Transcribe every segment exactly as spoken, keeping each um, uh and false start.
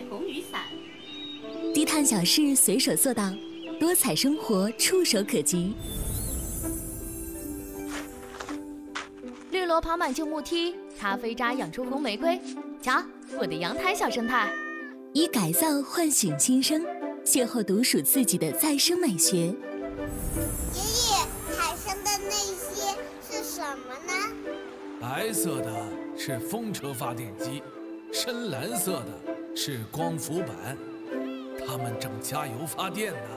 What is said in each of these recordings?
红雨伞。 低碳小事随手做到，多彩生活触手可及。 绿萝跑满旧木梯，咖啡渣养出红玫瑰。瞧，我的阳台小生态。 以改造唤醒新生，邂逅独属自己的再生美学。 爷爷，产生的那些是什么呢？ 白色的是风车发电机，深蓝色的是光伏板，它们正加油发电呢。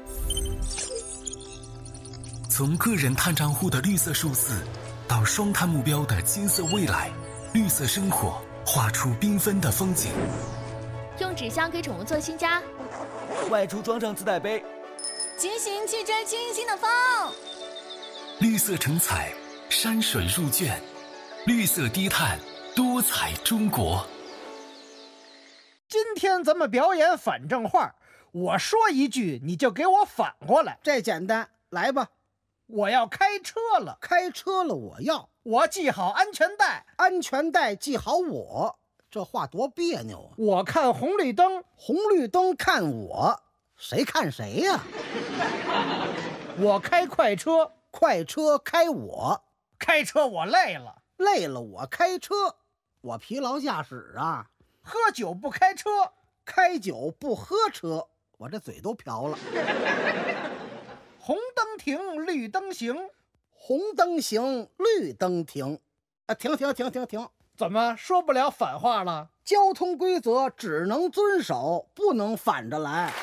从个人碳账户的绿色数字，到双碳目标的金色未来，绿色生活画出缤纷的风景。 用纸箱给宠物做新家， 外出装上自带杯， 骑行去追清新的风。 绿色成彩，山水入卷，绿色低碳，多彩中国。 今天咱们表演反正话，我说一句你就给我反过来。 这简单，来吧。 我要开车了， 开车了，我要我系好安全带， 安全带系好我。这话多别扭啊！ 我看红绿灯， 红绿灯看我，谁看谁呀、啊？ 我开快车， 快车开我， 开车我累了， 累了我开车，我疲劳驾驶啊。 喝酒不开车， 开酒不喝车，我这嘴都瓢了。 红灯停，绿灯行， 红灯行，绿灯停，啊，停停停停停。 怎么说不了反话了？ 交通规则只能遵守，不能反着来。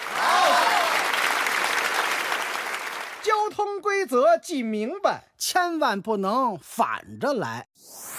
交通规则记明白， 千万不能反着来。